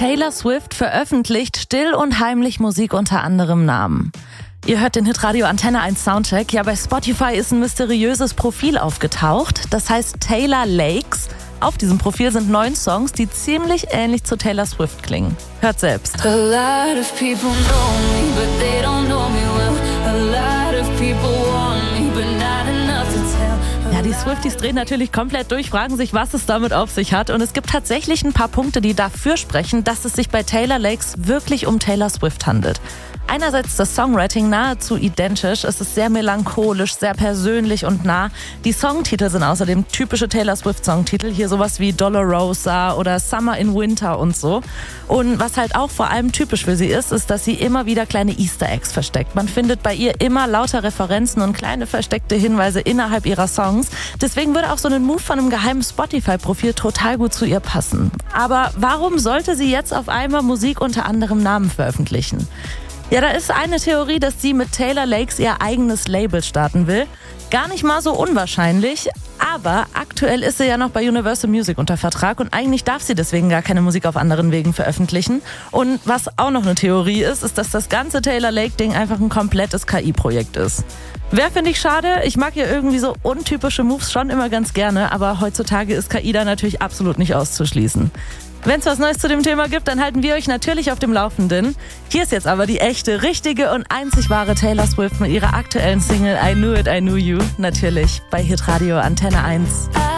Taylor Swift veröffentlicht still und heimlich Musik unter anderem Namen. Ihr hört den Hitradio Antenne 1 Soundcheck. Ja, bei Spotify ist ein mysteriöses Profil aufgetaucht. Das heißt Taylor Lakes. Auf diesem Profil sind 9 Songs, die ziemlich ähnlich zu Taylor Swift klingen. Hört selbst. A lot of people know me, but they don't know me well. A lot of people want me, but not enough to tell. Ja, die Swifties drehen natürlich komplett durch, fragen sich, was es damit auf sich hat. Und es gibt tatsächlich ein paar Punkte, die dafür sprechen, dass es sich bei Taylor Lakes wirklich um Taylor Swift handelt. Einerseits das Songwriting nahezu identisch, es ist sehr melancholisch, sehr persönlich und nah. Die Songtitel sind außerdem typische Taylor Swift-Songtitel, hier sowas wie Dolorosa oder Summer in Winter und so. Und was halt auch vor allem typisch für sie ist, dass sie immer wieder kleine Easter Eggs versteckt. Man findet bei ihr immer lauter Referenzen und kleine versteckte Hinweise innerhalb ihrer Songs. Deswegen würde auch so ein Move von einem geheimen Spotify-Profil total gut zu ihr passen. Aber warum sollte sie jetzt auf einmal Musik unter anderem Namen veröffentlichen? Ja, da ist eine Theorie, dass sie mit Taylor Lakes ihr eigenes Label starten will. Gar nicht mal so unwahrscheinlich, aber aktuell ist sie ja noch bei Universal Music unter Vertrag und eigentlich darf sie deswegen gar keine Musik auf anderen Wegen veröffentlichen. Und was auch noch eine Theorie ist, dass das ganze Taylor Lake-Ding einfach ein komplettes KI-Projekt ist. Finde ich schade. Ich mag ja irgendwie so untypische Moves schon immer ganz gerne, aber heutzutage ist KI da natürlich absolut nicht auszuschließen. Wenn es was Neues zu dem Thema gibt, dann halten wir euch natürlich auf dem Laufenden. Hier ist jetzt aber die echte, richtige und einzig wahre Taylor Swift mit ihrer aktuellen Single I Knew It, I Knew You. Natürlich bei Hitradio Antenne 1.